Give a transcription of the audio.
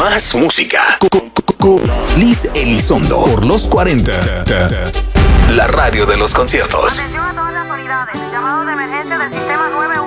Más música. Liz Elizondo por los 40. La radio de los conciertos. Atención a todas las unidades. Llamado de emergencia del sistema